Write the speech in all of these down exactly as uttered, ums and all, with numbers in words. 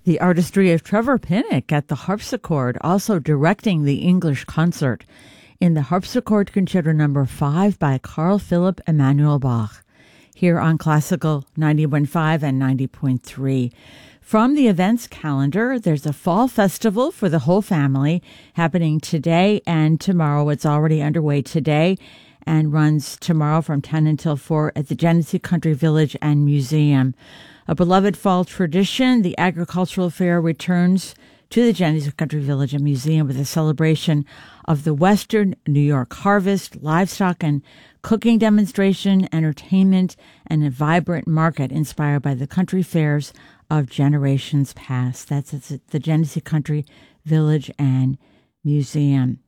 The artistry of Trevor Pinnock at the harpsichord, also directing the English concert in the Harpsichord Concerto Number five by Carl Philipp Emanuel Bach, here on Classical ninety-one point five and ninety point three. From the events calendar, there's a fall festival for the whole family happening today and tomorrow. It's already underway today and runs tomorrow from ten until four at the Genesee Country Village and Museum. A beloved fall tradition, the agricultural fair returns to the Genesee Country Village and Museum with a celebration of the Western New York harvest, livestock and cooking demonstration, entertainment, and a vibrant market inspired by the country fairs of generations past. That's at the Genesee Country Village and Museum.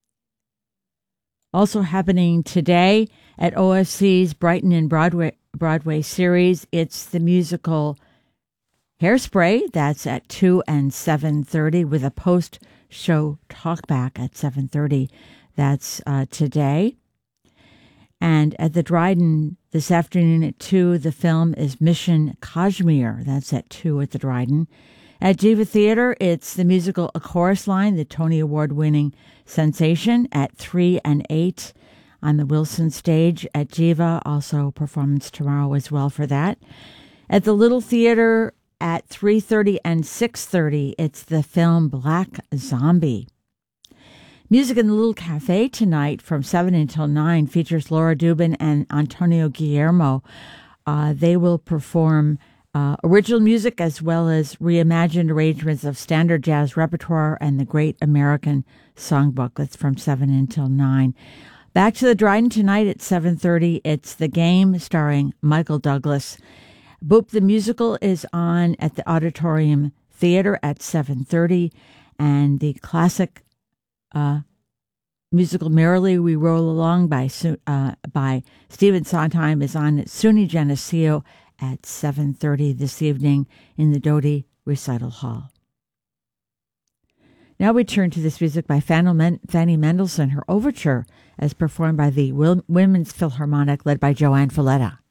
Also happening today at O F C's Brighton and Broadway Broadway series, it's the musical Hairspray. That's at two and seven thirty with a post-show talkback at seven thirty. That's uh, today. And at the Dryden this afternoon at two, the film is Mission Kashmir. That's at two at the Dryden. At Jiva Theater, it's the musical A Chorus Line, the Tony Award-winning sensation, at three and eight on the Wilson stage at Jiva. Also performance tomorrow as well for that. At the Little Theater at three thirty and six thirty, it's the film Black Zombie. Music in the Little Cafe tonight from seven until nine features Laura Dubin and Antonio Guillermo. Uh, they will perform uh, original music as well as reimagined arrangements of standard jazz repertoire and the Great American Songbook. That's from seven until nine. Back to the Dryden tonight at seven thirty. It's The Game starring Michael Douglas. Boop the Musical is on at the Auditorium Theater at seven thirty. And the classic uh, musical Merrily We Roll Along by uh, by Stephen Sondheim is on at SUNY Geneseo at seven thirty this evening in the Doty Recital Hall. Now we turn to this music by Fanny Mendelssohn, her overture, as performed by the Women's Philharmonic led by Joanne Falletta.